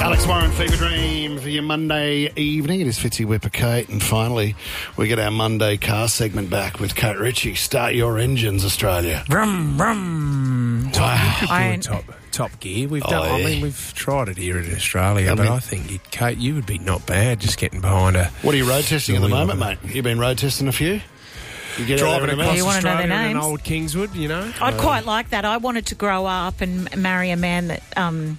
Alex Warren, Fever Dream for your Monday evening. It is Fitzy Whipper Kate, and finally we get our Monday car segment back with Kate Ritchie. Start your engines, Australia. Vroom, vroom. Top gear. We've done. I mean, we've tried it here in Australia, but I think, Kate, you would be not bad just getting behind a. What are you road testing at the moment, mate? You've been road testing a few? You get driving across you want to know their Australia in names? Old Kingswood, you know. I'd quite like that. I wanted to grow up and marry a man that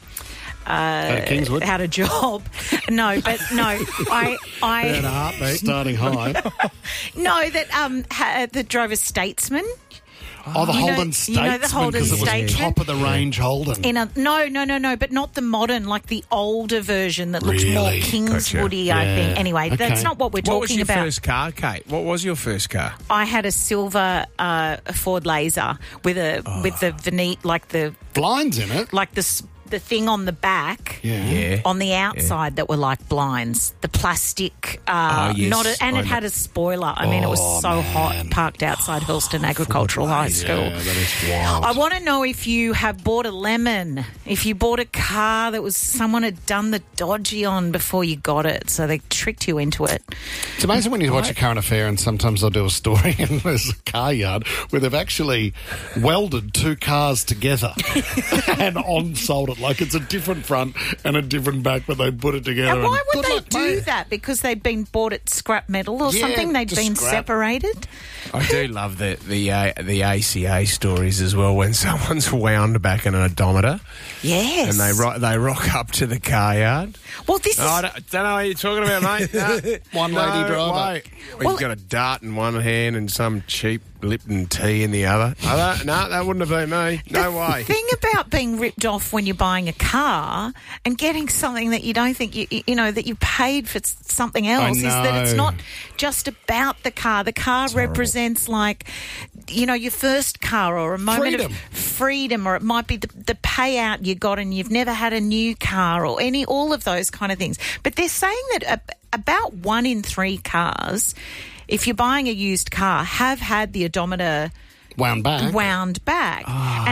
Kingswood? had a job. No, but no, I Had a heartbeat. Starting high. no that drove a Statesman. Oh, the Holden Statesman. You know the Holden because it was Statesman? top of the range Holden. No, but not the modern, like the older version that looks more Really? Kingswoody, Gotcha. I Yeah. think. Anyway, Okay. that's not what we're What was talking your about. first car, Kate? What was your first car? I had a silver Ford Laser with the veneer, like the Blinds in it. the thing on the back. Yeah. On the outside that were like blinds, the plastic, yes. it had a spoiler. I mean, it was so hot, parked outside Hurlston Agricultural High School. Yeah, that is wild. I want to know if you have bought a lemon, if you bought a car that was someone had done the dodgy on before you got it, so they tricked you into it. It's amazing when you watch a current affair and sometimes they'll do a story and there's a car yard where they've actually welded two cars together and on-sold it. Like it's a different front and a different back, but they put it together. And why would good they luck, do mate. that? Because they'd been bought at scrap metal or Yeah, something? They'd just been scrap. separated? I do love the ACA stories as well, when someone's wound back an odometer Yes. and they rock up to the car yard. Well, this is... I don't know what you're talking about, mate. No, One lady driver. Well, Well- you've got a dart in one hand and some cheap Lipton tea in the other. No, that wouldn't have been me. No way. The thing about being ripped off when you're buying a car and getting something that you don't think you know that you paid for something else is that it's know. not just about the car. The car represents like, you know, your first car or a moment of freedom, or it might be the payout you got and you've never had a new car or all of those kind of things. But they're saying that about 1 in 3 cars, if you're buying a used car, have had the odometer Wound back. wound back.